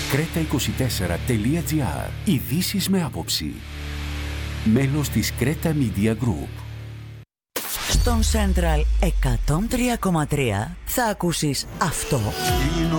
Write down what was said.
Creta24.gr. Ειδήσεις με άποψη. Μέλος της Creta Media Group. Στον Central 103,3 θα ακούσεις αυτό.